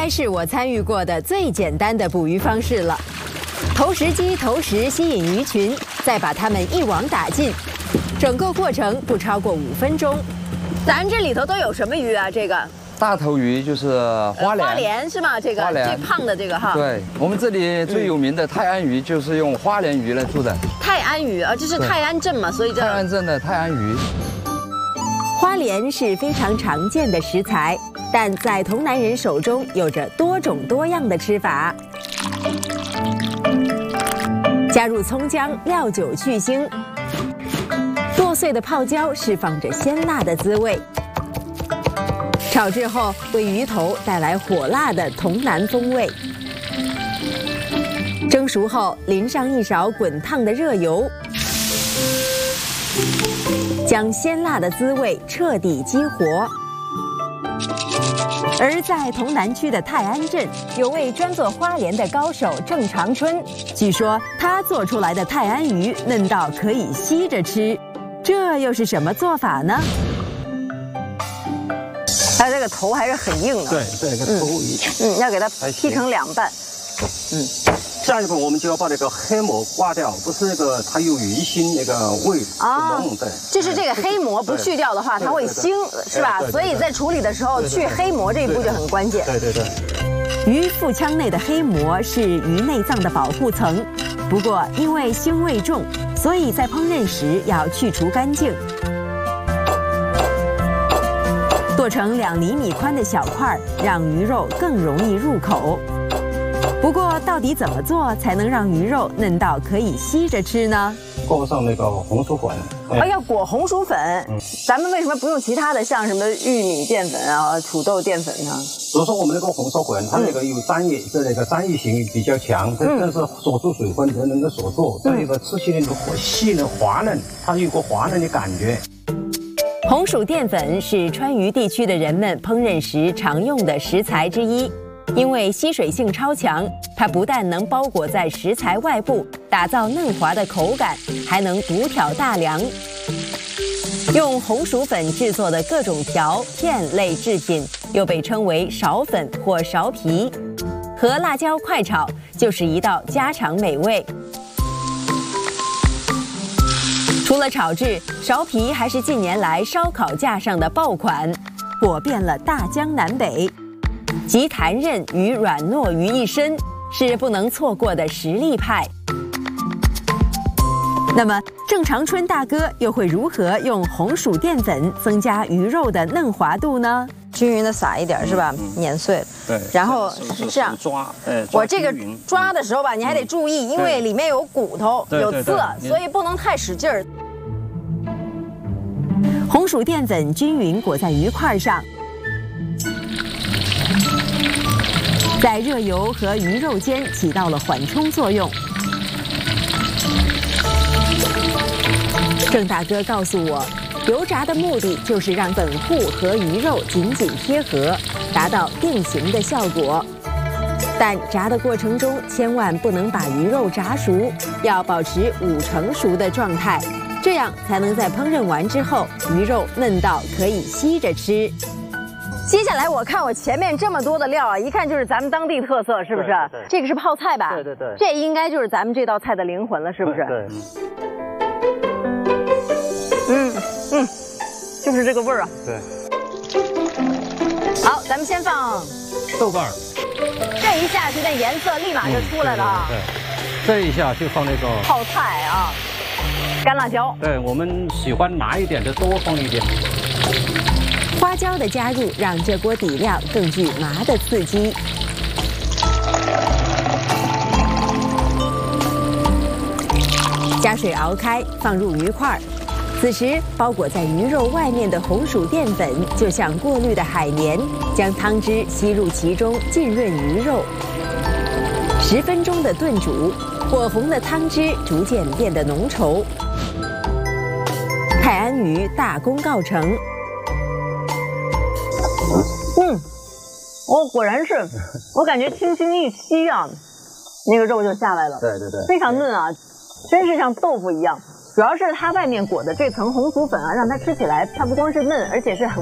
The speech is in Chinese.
该是我参与过的最简单的捕鱼方式了。投石机投石吸引鱼群，再把它们一网打尽，整个过程不超过5分钟。 咱这里头都有什么鱼啊？这个大头鱼就是花鲢， 花鲢是吗？这个最胖的这个哈。 对，我们这里最有名的泰安鱼就是用花鲢鱼来做的。 泰安鱼啊，这是泰安镇嘛，所以这泰安镇的泰安鱼。 花鲢是非常常见的食材，但在同南人手中有着多种多样的吃法。加入葱姜、料酒去腥，剁碎的泡椒释放着鲜辣的滋味。炒制后，为鱼头带来火辣的同南风味。蒸熟后，淋上一勺滚烫的热油，将鲜辣的滋味彻底激活。而在同南区的泰安镇，有位专做花鲢的高手郑长春，据说他做出来的泰安鱼嫩到可以吸着吃，这又是什么做法呢？ 它这个头还是很硬的。 对，这个头要给它劈成2半。 下一步我们就要把那个黑膜刮掉，不是那个它有鱼腥那个味浓的。 就是这个黑膜不去掉的话，它会腥，是吧？所以在处理的时候去黑膜这一步就很关键。 对。 鱼腹腔内的黑膜是鱼内脏的保护层，不过因为腥味重，所以在烹饪时要去除干净。剁成2厘米宽的小块，让鱼肉更容易入口。不过，到底怎么做才能让鱼肉嫩到可以吸着吃呢？ 裹上那个红薯粉。 要裹红薯粉。咱们为什么不用其他的，像什么玉米淀粉啊、土豆淀粉呢？ 比如说我们那个红薯粉，它那个有粘液，那个粘液性比较强，但是锁住水分才能够锁住。再一个吃起来那个细嫩滑嫩，它有个滑嫩的感觉。 红薯淀粉是川渝地区的人们烹饪时常用的食材之一。因为吸水性超强，它不但能包裹在食材外部，打造嫩滑的口感，还能独挑大梁。用红薯粉制作的各种条片类制品，又被称为苕粉或苕皮，和辣椒快炒就是一道家常美味。除了炒制，苕皮还是近年来烧烤架上的爆款，火遍了大江南北。集弹韧与软糯于一身，是不能错过的实力派。那么，郑长春大哥又会如何用红薯淀粉增加鱼肉的嫩滑度呢？ 均匀的撒一点是吧？碾碎了。 对。 然后是这样抓， 我这个抓的时候吧，你还得注意，因为里面有骨头、有刺，所以不能太使劲儿。 红薯淀粉均匀裹在鱼块上。在热油和鱼肉间起到了缓冲作用。郑大哥告诉我，油炸的目的就是让粉糊和鱼肉紧紧贴合，达到定型的效果。但炸的过程中千万不能把鱼肉炸熟，要保持5成熟的状态，这样才能在烹饪完之后，鱼肉嫩到可以吸着吃。 接下来我看我前面这么多的料啊，一看就是咱们当地特色，是不是？ 对。 这个是泡菜吧？ 对。 这应该就是咱们这道菜的灵魂了，是不是？ 对。 就是这个味儿啊。 对。 好，咱们先放豆瓣儿。 这一下去，那颜色立马就出来了啊。 对。这一下就放那个泡菜啊，干辣椒。 对，我们喜欢麻一点的多放一点。 花椒的加入让这锅底料更具麻的刺激。加水熬开，放入鱼块。此时，包裹在鱼肉外面的红薯淀粉就像过滤的海绵，将汤汁吸入其中，浸润鱼肉。10分钟的炖煮，火红的汤汁逐渐变得浓稠。泰安鱼大功告成。 果然是，我感觉轻轻一吸啊，那个肉就下来了。 对， 非常嫩啊，真是像豆腐一样。主要是它外面裹的这层红薯粉啊，让它吃起来它不光是嫩，而且是很